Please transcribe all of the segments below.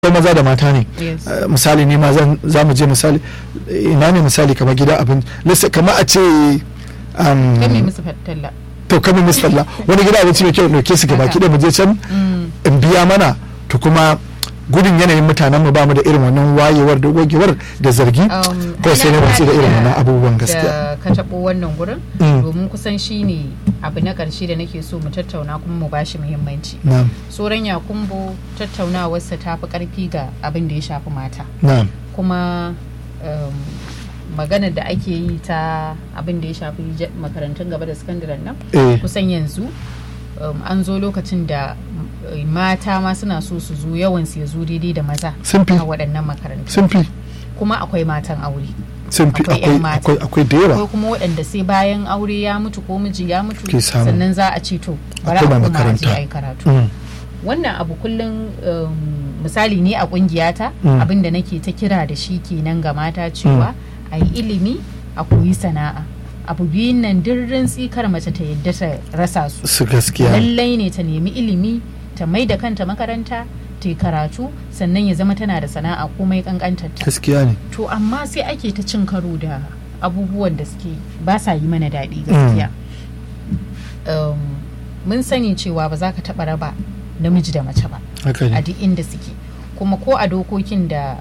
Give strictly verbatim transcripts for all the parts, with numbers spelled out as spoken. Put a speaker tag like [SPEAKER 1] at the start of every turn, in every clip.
[SPEAKER 1] maza da mata ne. Uh, misali ne ma za mu je misali ina ne misali kamar gida abin lissa kamar a ce um,
[SPEAKER 2] kame musu talla
[SPEAKER 1] to kame musu talla wani gida abinci mai kyau dauke su gaba kiɗa mu je can in biya mana to kuma gudun yanayin mutanen mu ba mu da irin wannan wayewar da gogewar da zargi ko sai ne wace da irin wannan abubuwan gaskiya
[SPEAKER 2] da ka tabo wannan gurin domin kusan shine abu na karshe da nake so mu tattauna kuma mu bashi muhimmanci. Soran Yakumbo tattaunawarsa ta fi karfi ga abin da ya shafi mata. Kuma um, maganar da ake yi ta abin da ya shafi makarantun gaba da sakandaren nan eh. kusan yanzu um, an zo lokacin da mata ma suna so su zo yawan su ya zo daidai da maza a waɗannan makarantu. Kuma akwai matan aure.
[SPEAKER 1] akwai akwai da yawa
[SPEAKER 2] akwai kuma waɗanda sai bayan aure ya mutu ko miji ya mutu sannan za a ce to bari a koma a yi karatu mm. wannan abu kullum um, misali ne a kungiyata mm. abinda nake ta kira da shi kenan ga mata cewa mm. a yi ilimi a koyi sana'a abu biyun nan dirrin tsikar mace ta yadda ta rasa su
[SPEAKER 1] su gaskiya
[SPEAKER 2] lallai ne ta nemi ilimi ta mai da kanta makaranta ta yi karatu sannan ya zama tana da sana'a komai kankantarta
[SPEAKER 1] gaskiya ne
[SPEAKER 2] to amma sai ake ta cin karo da abubuwan da suke ba sa yi mana daɗi gaskiya um, mun sani cewa ba za ka taɓa raba namiji da mace ba a duk inda suke kuma ko a dokokin da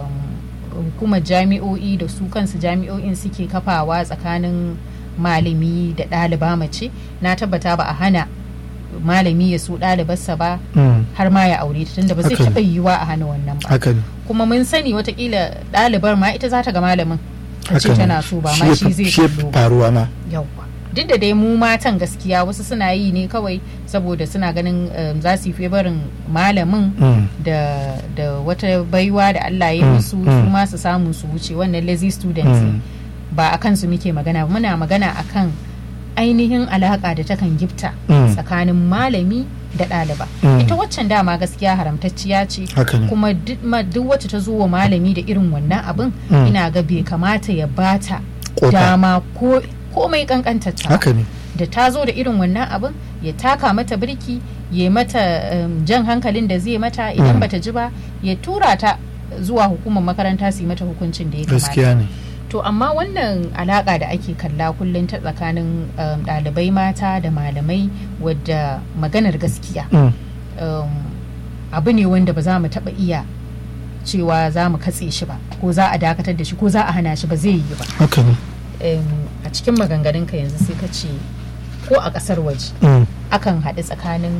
[SPEAKER 2] um, hukumar jami'o'i da su kansu jami'o'in suke kafawa tsakanin malami da ɗaliba mace na tabbata ba a hana malami ya so ɗalibarsa ba mm. har ma ya aure ta tunda ba zai taɓa yiwuwa a hana wannan ba kuma mun sani watakila ɗalibar ma ita za ta ga malamin ta ce tana so ba ma shi zai
[SPEAKER 1] faruwa ma
[SPEAKER 2] yawwa duk da dai mu matan gaskiya wasu suna yi ne kawai saboda suna ganin um, za su yi febarin malamin mm. da, da wata baiwa da Allah ya musu mm. su ma su samu su wuce wannan lazy students mm. ba a kansu muke magana muna magana akan ainihin alaka da takan gifta mm. tsakanin malami da ɗaliba mm. ita waccan dama gaskiya haramtacciya ce kuma duk wacce ta zo wa malami da irin wannan abin mm. ina ga bai kamata ya bata dama ko komai kankantacce da ta zo da irin wannan abin ya taka mata birki ya mata um, jan hankalin da zai mata idan mm. bata ji ba ya tura ta zuwa hukumar makaranta su yi mata hukuncin da ya kamata to amma wannan alaka da ake kalla kullum ta tsakanin ɗalibai um, mata da malamai wadda maganar gaskiya mm. um, abu ne wanda ba za mu taɓa iya cewa za mu katse shi ba ko za a dakatar da shi ko za a hana shi ba zai yi ba
[SPEAKER 1] okay.
[SPEAKER 2] um, a cikin maganganunka yanzu sai ka ce ko a ƙasar waje mm. akan haɗu tsakanin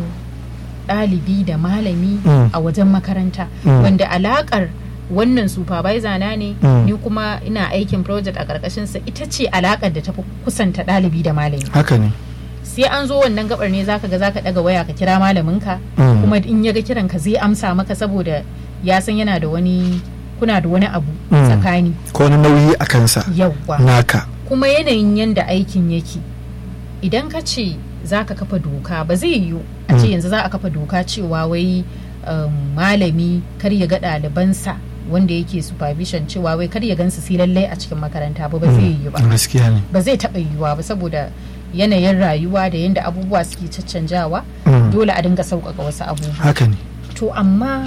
[SPEAKER 2] ɗalibi da malami mm. a wajen makaranta mm. wanda alaƙar wannan supervisor na ne mm. ni kuma ina aikin project a karkashin sa ita ce alakar da ta fi kusanta ɗalibi da malami
[SPEAKER 1] haka ne
[SPEAKER 2] sai an zo wannan gabar ne zaka ga zaka daga waya ka kira malamin ka mm. kuma in ya ga kiran ka zai amsa maka saboda ya san yana da wani kuna da wani abu mm. tsakani
[SPEAKER 1] ko wani nauyi a kansa
[SPEAKER 2] yawwa naka kuma yanayin yanda aikin yake idan ka ce zaka kafa doka ba zai yiwu a ce mm. yanzu za a kafa doka cewa wai um, malami kar ya ga ɗalibansa wanda yake supervision cewa wai kar ya gansu sai lallai a cikin makaranta ba ba zai yi ba
[SPEAKER 1] gaskiya ne
[SPEAKER 2] ba zai taɓa yiwuwa ba saboda yanayin rayuwa da yanda abubuwa suke caccanjawa dole a dinga sauƙaƙa wasu abubuwa
[SPEAKER 1] haka ne
[SPEAKER 2] to amma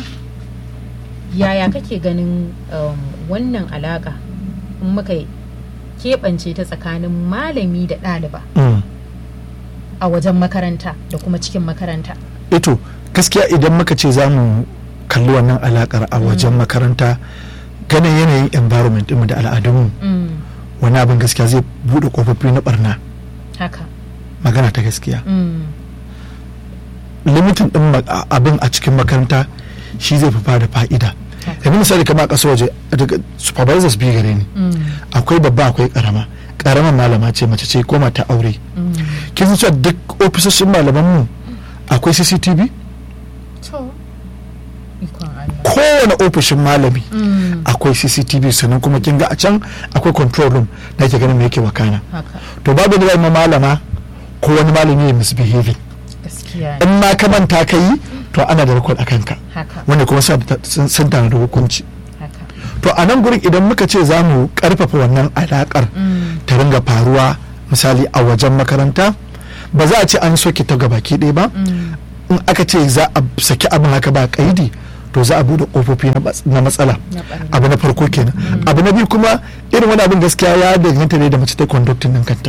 [SPEAKER 2] yaya kake ganin um, wannan alaƙa in muka keɓance ta tsakanin malami da ɗaliba mm. a wajen makaranta da kuma cikin makaranta
[SPEAKER 1] ito gaskiya idan muka ce za mu kalli wannan alakar a wajen mm. makaranta ganin yanayin environment ɗinmu da al'adunmu mm. wani abin gaskiya zai buɗe ƙofofi na barna
[SPEAKER 2] haka
[SPEAKER 1] magana ta gaskiya
[SPEAKER 2] mm.
[SPEAKER 1] limitin ɗin abin a cikin makaranta shi zai fi fada fa'ida yanzu misali kama a ƙasa waje daga supervisors biyu gare ni mm. akwai babba akwai ƙarama ƙaramar malama ce mace ce ko mata aure mm. kin san cewa duk ofisoshin malamanmu akwai C C T V kowane ofishin malami mm. akwai C C T V sannan kuma kin ga a can akwai control room da ke ganin me yake wakana to babu da ma malama ko wani malami ya misbehaving in ma ka manta ka yi to ana da record akan ka wanda kuma sun tana da hukunci to a nan gurin idan muka ce za mu karfafa wannan alakar mm. ta ringa faruwa misali a wajen makaranta ba za a ce an soke ta gabaki ɗaya ba mm. in aka ce za a saki abin haka ba kaidi to za a bude kofofi na matsala. Abu na farko kenan. Abu na biyu kuma irin wani abin gaskiya ya danganta ne da mace ta conducting din kanta.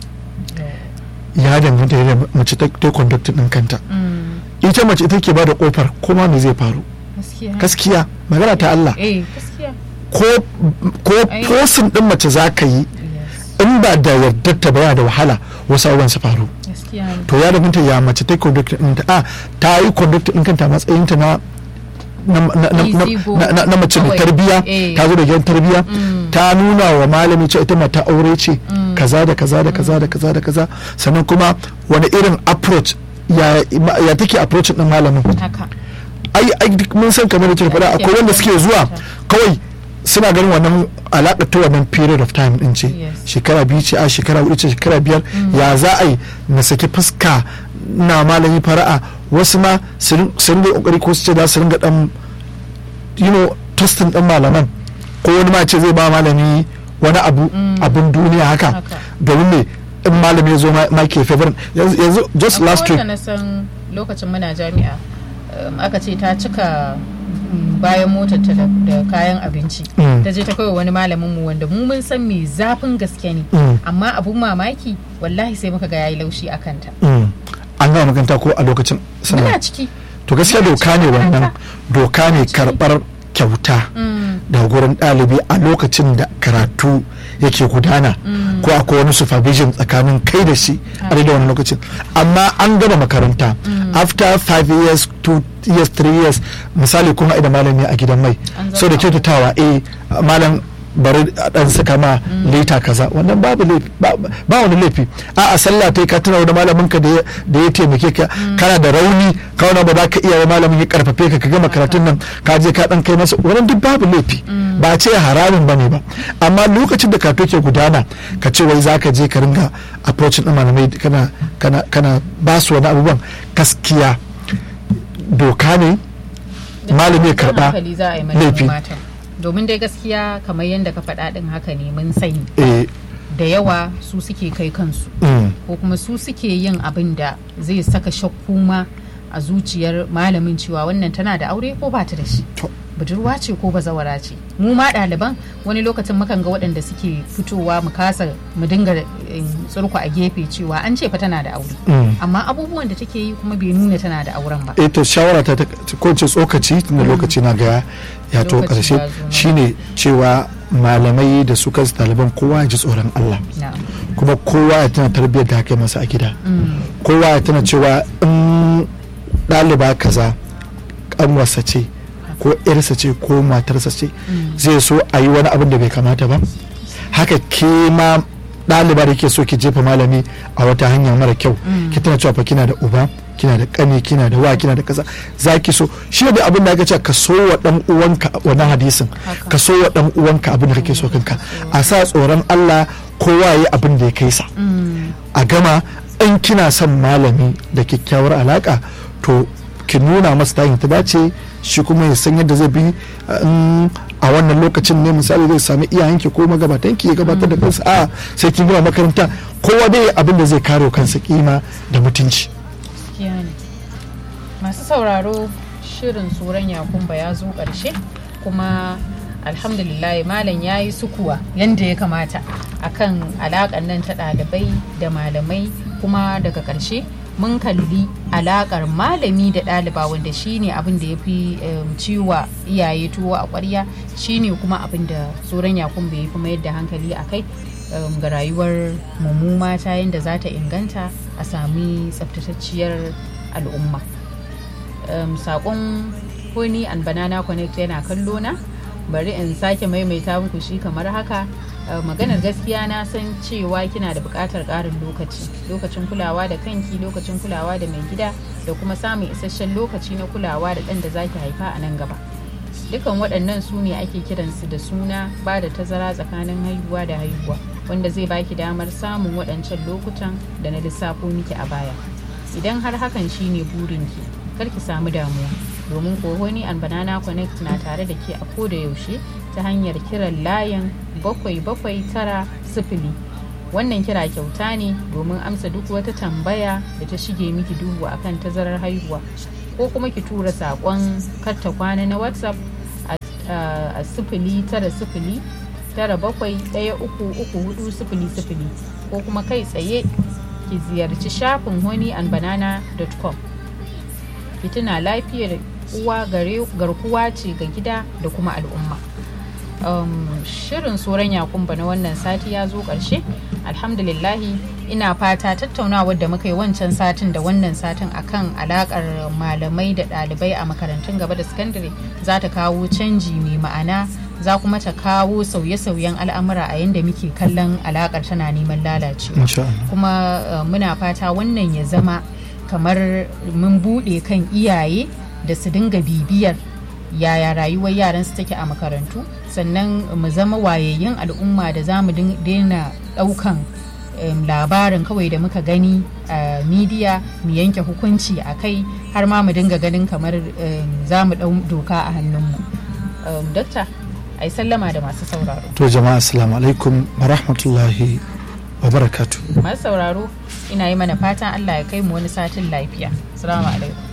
[SPEAKER 1] Ya danganta ne da mace ta conducting din kanta. Ita mace ita ke bada kofar kuma me zai faru. Gaskiya magana ta Allah. Ko ko forcing din mace za ka yi in ba da yardar ta baya da wahala wasu abubuwan su faru. To ya danganta ya mace ta conducting din ta a ta yi conducting din kanta matsayin ta na na mace mai tarbiya, ta zo da gidan tarbiya, ta nuna wa malami cewa ita mata aure ce kaza da kaza da kaza da kaza da kaza, sannan kuma wani irin approach ya take approach din malamin. ai ai mun san kamar da faɗa akwai wanda suke zuwa kawai suna ganin wannan alaƙa ta wannan period of time din ce, shekara biyu ce a shekara hudu ce shekara biyar, ya za a yi na saki fuska na malami fara'a. Wasu ma su ringa kokari ko su ce za su ringa dan you know testing din malaman, ko wani ma ce zai ba malami wani abu abun duniya haka domin me in malami ya zo ma ke favor. Yanzu just last week
[SPEAKER 2] lokacin muna jami'a aka ce ta cika bayan motar ta da kayan abinci, ta je ta kai wani malamin mu wanda mu mun san me zafin gaske ne, amma abun mamaki wallahi sai muka ga yayi laushi a kanta.
[SPEAKER 1] An gama makaranta ko a lokacin
[SPEAKER 2] muna ciki.
[SPEAKER 1] To gaskiya doka ne wannan, doka ne karbar kyauta da gurin ɗalibi a lokacin da karatu yake gudana, ko akwai wani supervision tsakanin kai da shi a da wani lokacin. Amma an gama makaranta after five years two years three years misali kuma idan malami a gidan mai so da kyautatawa eh malam bari a dan saka ma leta kaza, wannan babu laifi ba wani laifi. a a sallah tai ka tuna da malamin ka da ya taimake ka, kana da rauni ka wani ba za ka iya malamin ya karfafe ka ka gama karatun nan ka je ka dan kai masa, wannan duk babu laifi, ba ce haramin bane ba. Amma lokacin da karatu ke gudana ka ce wai zaka je ka ringa approach din malamai kana kana kana ba su wani abubuwan, gaskiya doka ne malami ya karba laifi.
[SPEAKER 2] Domin dai gaskiya kamar yadda ka faɗa ɗin haka ne mun sani da yawa su suke kai kansu ko kuma su suke yin abin da zai saka shakku ma a zuciyar malamin cewa wannan tana da aure ko ba ta da shi, budurwa ce ko bazawara ce. Mu ma ɗaliban wani lokacin mukan ga waɗanda suke fitowa mu kasa mu dinga tsurku a gefe cewa an ce fa tana da aure, amma abubuwan da take yi kuma bai nuna tana da auren ba.
[SPEAKER 1] Eh to shawara ta ko ce tsokaci na lokaci na ga ya to karshe shine cewa malamai da su kansu ɗaliban kowa ya ji tsoron Allah, kuma kowa ya tana tarbiyyar da aka yi masa a gida, kowa ya tana cewa in ɗaliba kaza ƙanwarsa ce ko yarsa ce ko matarsa ce zai so a yi wani abin da bai kamata ba, haka ke ma ɗaliba da ke so ki jefa malami a wata hanya mara kyau, ki tana cewa fa kina da uba, kina da ƙani, kina da wa, kina da kaza, za ki so shi da abin da aka ce ka so wa ɗan uwanka wannan hadisin, ka so wa ɗan uwanka abin da kake so kanka, a sa tsoron Allah kowa yi abin da ya kai sa, a gama. In kina son malami da kyakkyawar alaka to ki nuna masa ta ta dace, shi kuma ya san yadda zai bi a wannan lokacin ne misali zai sami iyayenki ko magabatanki ya gabatar da kansa a sai kin gama makaranta, kowa dai abin da zai kare kansa kima da mutunci.
[SPEAKER 2] Masu sauraro, shirin tsoron yakumba ya zo ƙarshe, kuma alhamdulillah malam ya yi sukuwa yadda ya kamata akan alaƙar nan ta ɗalibai da malamai, kuma daga ƙarshe mun kalli alaƙar malami da ɗaliba wanda shine abin da ya fi ciwa iyaye tuwo a ƙwarya, shine kuma abin da tsoron yakumba ya fi mayar da hankali a kai ga rayuwar mu mata yadda za ta inganta a sami tsaftatacciyar al'umma. Saƙon Honey and Banana Connect yana kallo na, bari in sake maimaita muku shi kamar haka. Maganar gaskiya na san cewa kina da buƙatar ƙarin lokaci, lokacin kulawa da kanki, lokacin kulawa da mai gida, da kuma samun isasshen lokaci na kulawa da ɗan da zaki haifa a nan gaba. Dukan waɗannan su ne ake kiransu da suna ba da tazara tsakanin haihuwa da haihuwa, wanda zai baki damar samun waɗancan lokutan da na lissafo miki a baya. Idan har hakan shine burinki, kar ki samu damuwa, domin ko Honey and Banana Connect na tare da ke a koda yaushe ta hanyar kiran layin bakwai bakwai tara sifili. Wannan kira kyauta ne domin amsa duk wata tambaya da ta shige miki duhu akan tazarar haihuwa, ko kuma ki tura saƙon karta kwana na WhatsApp a sifili tara sifili tara bakwai ɗaya uku uku hudu sifili sifili ko kuma kai tsaye ki ziyarci shafin honey and banana dot com. Ki tuna lafiyar uwa garkuwa ce ga gida da kuma al'umma. Um, shirin soran yakumba na wannan sati ya zo ƙarshe. Alhamdulillahi, ina fata tattaunawar da muka yi wancan satin da wannan satin akan alakar malamai da ɗalibai a makarantun gaba da sakandare za ta kawo canji mai ma'ana, za kuma ta kawo sauye-sauyen al'amura a yadda muke kallon alakar tana neman lalacewa. Kuma uh, muna fata wannan ya zama kamar mun buɗe kan iyaye da su dinga bibiyar yaya rayuwar yaran su take a makarantu, sannan mu zama wayayyin al'umma da za mu daina ɗaukan um, labarin kawai da muka gani a uh, midiya mu yanke hukunci a kai har ma mu dinga ganin kamar um, za mu ɗau doka a hannunmu. Um, Dokta, ai sallama da masu sauraro.
[SPEAKER 1] To jama'a assalamu alaikum wa rahmatullahi wa barakatuh.
[SPEAKER 2] Masu sauraro, ina yi mana fatan Allah ya kai mu wani satin lafiya. Assalamu alaikum.